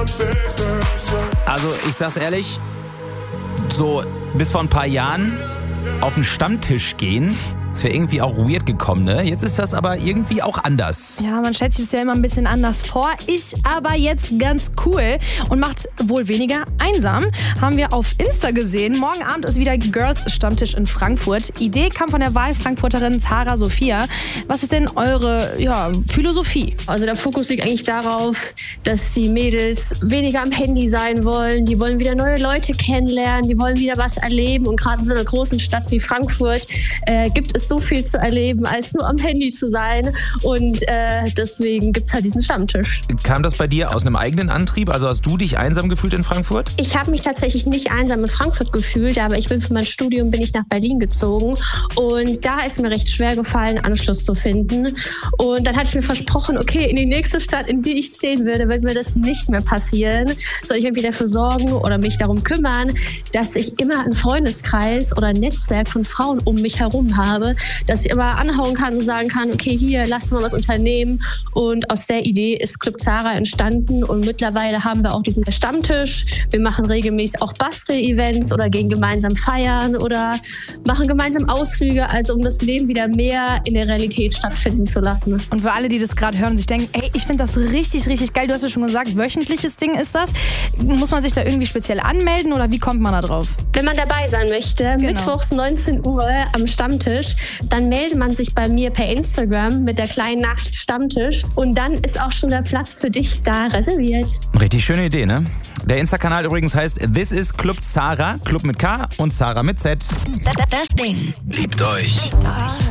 Also ich sag's ehrlich, so bis vor ein paar Jahren auf den Stammtisch gehen, das wäre irgendwie auch weird gekommen, ne? Jetzt ist das aber irgendwie auch anders. Ja, man stellt sich das ja immer ein bisschen anders vor, ist aber jetzt ganz cool und macht wohl weniger einsam. Haben wir auf Insta gesehen. Morgen Abend ist wieder Girls Stammtisch in Frankfurt. Idee kam von der Wahlfrankfurterin Zara Sophia. Was ist denn eure Philosophie? Also der Fokus liegt eigentlich darauf, dass die Mädels weniger am Handy sein wollen. Die wollen wieder neue Leute kennenlernen, die wollen wieder was erleben. Und gerade in so einer großen Stadt wie Frankfurt gibt es so viel zu erleben, als nur am Handy zu sein. Und deswegen gibt es halt diesen Stammtisch. Kam das bei dir aus einem eigenen Antrieb? Also hast du dich einsam gefühlt in Frankfurt? Ich habe mich tatsächlich nicht einsam in Frankfurt gefühlt, aber ich bin für mein Studium nach Berlin gezogen. Und da ist mir recht schwer gefallen, Anschluss zu finden. Und dann hatte ich mir versprochen, okay, in die nächste Stadt, in die ich ziehen würde, wird mir das nicht mehr passieren. Soll ich irgendwie dafür sorgen oder mich darum kümmern, dass ich immer einen Freundeskreis oder ein Netzwerk von Frauen um mich herum habe, dass ich immer anhauen kann und sagen kann, okay, hier, lass mal was unternehmen. Und aus der Idee ist Club Zara entstanden und mittlerweile haben wir auch diesen Stammtisch. Wir machen regelmäßig auch Bastel-Events oder gehen gemeinsam feiern oder machen gemeinsam Ausflüge, also um das Leben wieder mehr in der Realität stattfinden zu lassen. Und für alle, die das gerade hören und sich denken, ey, ich finde das richtig, richtig geil. Du hast ja schon gesagt, wöchentliches Ding ist das. Muss man sich da irgendwie speziell anmelden oder wie kommt man da drauf? Wenn man dabei sein möchte, mittwochs 19 Uhr am Stammtisch, dann meldet man sich bei mir per Instagram mit der kleinen Nachricht Stammtisch und dann ist auch schon der Platz für dich da reserviert. Richtig schöne Idee, ne? Der Insta-Kanal übrigens heißt This is Club Zara, Club mit K und Zara mit Z. Das Ding. Liebt euch. Liebt euch.